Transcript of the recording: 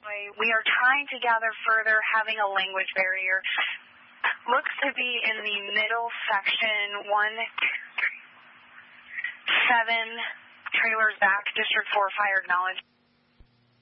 We are trying to gather further, having a language barrier. Looks to be in the middle section, 1, 2, 3, 7 trailers back, District 4 fire acknowledged.